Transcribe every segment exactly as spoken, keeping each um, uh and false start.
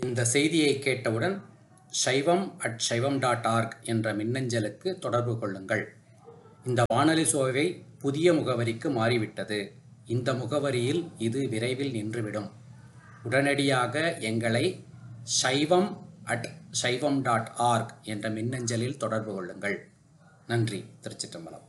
இந்த செய்தியை கேட்டவுடன் சைவம் அட் சைவம் டாட் ஆர்க் என்ற மின்னஞ்சலுக்கு தொடர்பு கொள்ளுங்கள். இந்த வானொலி சோவை புதிய முகவரிக்கு மாறிவிட்டது. இந்த முகவரியில் இது விரைவில் நின்றுவிடும். உடனடியாக எங்களை சைவம் அட் சைவம் டாட் ஆர்க் என்ற மின்னஞ்சலில் தொடர்பு கொள்ளுங்கள். நன்றி. திருச்சிற்றம்பலம்.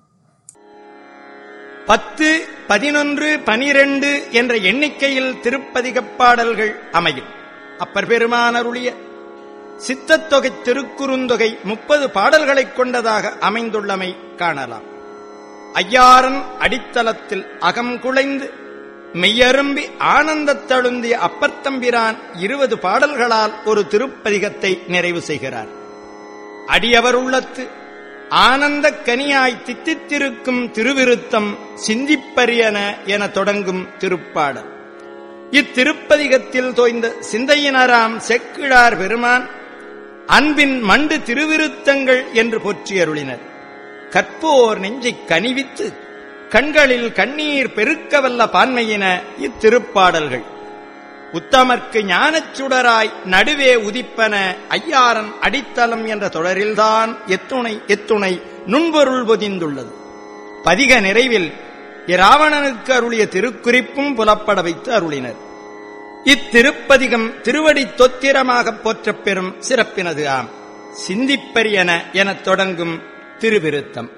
பத்து, பதினொன்று, பனிரெண்டு என்ற எண்ணிக்கையில் திருப்பதிகப் பாடல்கள் அமையும். அப்பர் பெருமான் அருளிய சித்தத்தொகை திருக்குறுந்தொகை முப்பது பாடல்களைக் கொண்டதாக அமைந்துள்ளமை காணலாம். ஐயாரன் அடித்தளத்தில் அகம் குலைந்து மெய்யரும்பி ஆனந்தத் தழுந்திய அப்பர்த்தம்பிரான் இருபது பாடல்களால் ஒரு திருப்பதிகத்தை நிறைவு செய்கிறார். அடியவர் உள்ளத்து ஆனந்தக் கனியாய் தித்தித்திருக்கும் திருவிருத்தம் சிந்திப்பரியன என தொடங்கும் திருப்பாடல். இத்திருப்பதிகத்தில் தோய்ந்த சிந்தையினராம் செக்கிழார் பெருமான் அன்பின் மண்டு திருவிருத்தங்கள் என்று போற்றியருளினர். கற்போர் நெஞ்சைக் கனிவித்து கண்களில் கண்ணீர் பெருக்கவல்ல பான்மையின இத்திருப்பாடல்கள். உத்தமர்க்கு ஞானச் சுடராய் நடுவே உதிப்பன ஐயாரன் அடித்தளம் என்ற தொடரில்தான் எத்துணை எத்துணை நுண்பொருள் பொதிந்துள்ளது. பதிக நிறைவில் இராவணனுக்கு அருளிய திருக்குறிப்பும் புலப்பட வைத்து அருளினர். இத்திருப்பதிகம் திருவடி தொத்திரமாகப் போற்றப் பெறும் சிறப்பினது ஆம். சிந்திப்பரியன எனத் தொடங்கும் திருவிருத்தம்.